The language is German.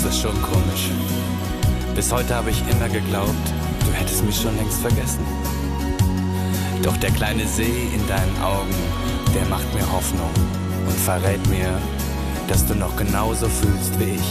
Das ist schon komisch. Bis heute habe ich immer geglaubt, du hättest mich schon längst vergessen. Doch der kleine See in deinen Augen, der macht mir Hoffnung und verrät mir, dass du noch genauso fühlst wie ich.